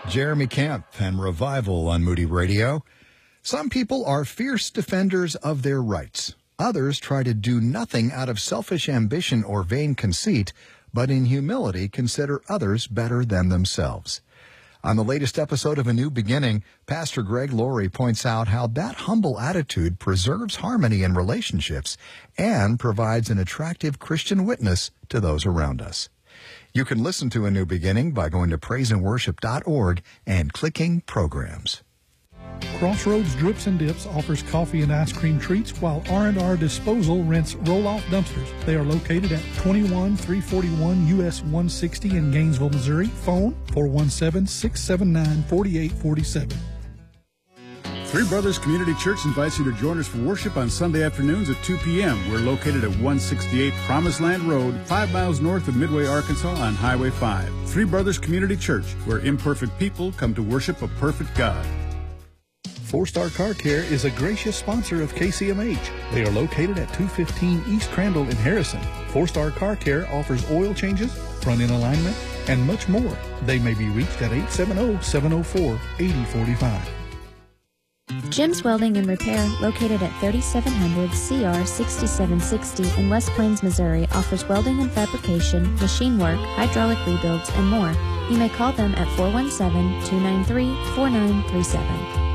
Jeremy Camp and Revival on Moody Radio. Some people are fierce defenders of their rights. Others try to do nothing out of selfish ambition or vain conceit, but in humility consider others better than themselves. On the latest episode of A New Beginning, Pastor Greg Laurie points out how that humble attitude preserves harmony in relationships and provides an attractive Christian witness to those around us. You can listen to A New Beginning by going to praiseandworship.org and clicking Programs. Crossroads Drips and Dips offers coffee and ice cream treats, while R&R Disposal rents roll-off dumpsters. They are located at 21341 US 160 in Gainesville, Missouri. Phone 417-679-4847. Three Brothers Community Church invites you to join us for worship on Sunday afternoons at 2 p.m. We're located at 168 Promised Land Road, 5 miles north of Midway, Arkansas on Highway 5. Three Brothers Community Church, where imperfect people come to worship a perfect God. Four Star Car Care is a gracious sponsor of KCMH. They are located at 215 East Crandall in Harrison. Four Star Car Care offers oil changes, front-end alignment, and much more. They may be reached at 870-704-8045. Jim's Welding and Repair, located at 3700 CR 6760 in West Plains, Missouri, offers welding and fabrication, machine work, hydraulic rebuilds, and more. You may call them at 417-293-4937.